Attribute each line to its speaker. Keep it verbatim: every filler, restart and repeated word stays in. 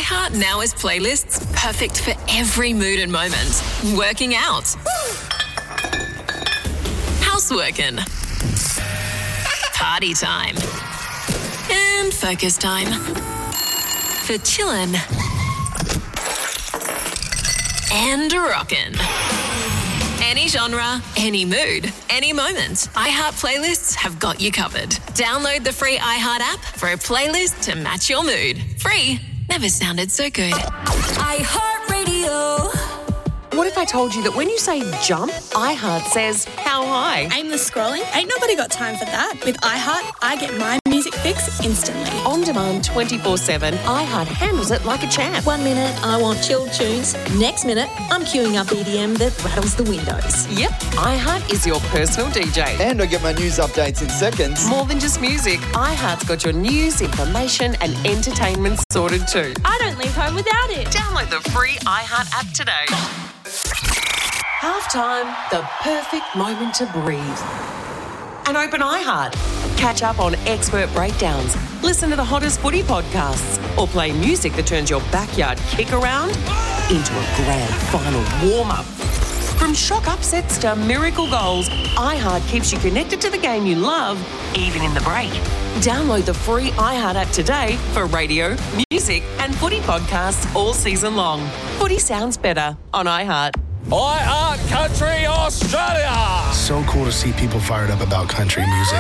Speaker 1: iHeart now has playlists perfect for every mood and moment. Working out. Houseworking. Party time. And focus time. For chillin'. And rockin'. Any genre, any mood, any moment. iHeart playlists have got you covered. Download the free iHeart app for a playlist to match your mood. Free never sounded so good.
Speaker 2: iHeart Radio.
Speaker 3: What if I told you that when you say jump, iHeart says how high?
Speaker 4: Aim the scrolling? Ain't nobody got time for that. With iHeart, I get my music fix instantly.
Speaker 3: On demand twenty-four seven, iHeart handles it like a champ.
Speaker 2: One minute, I want chilled tunes. Next minute, I'm queuing up E D M that rattles the windows.
Speaker 3: Yep, iHeart is your personal D J.
Speaker 5: And I get my news updates in seconds.
Speaker 3: More than just music, iHeart's got your news, information and entertainment sorted too.
Speaker 6: I don't leave home without it.
Speaker 3: Download the free iHeart app today. Halftime, the perfect moment to breathe. And open iHeart. Catch up on expert breakdowns, listen to the hottest footy podcasts, or play music that turns your backyard kick around into a grand final warm-up. From shock upsets to miracle goals, iHeart keeps you connected to the game you love, even in the break. Download the free iHeart app today for radio, music and footy podcasts all season long. Footy sounds better on iHeart.
Speaker 7: iHeart Country Australia.
Speaker 8: So cool to see people fired up about country music.